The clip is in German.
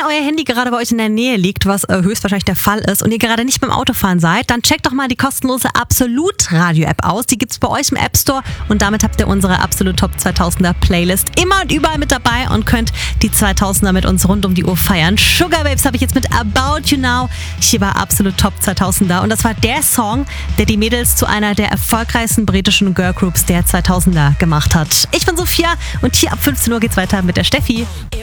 euer Handy gerade bei euch in der Nähe liegt, was höchstwahrscheinlich der Fall ist, und ihr gerade nicht beim Autofahren seid, dann checkt doch mal die kostenlose Absolut-Radio-App aus. Die gibt's bei euch im App Store und damit habt ihr unsere Absolut Top 2000er Playlist immer und überall mit dabei und könnt die 2000er mit uns rund um die Uhr feiern. Sugar Babes habe ich jetzt mit About You Now hier bei Absolut Top 2000er, und das war der Song, der die Mädels zu einer der erfolgreichsten britischen Girlgroups der 2000er gemacht hat. Ich bin Sophia und hier ab 15 Uhr geht's weiter mit der Steffi.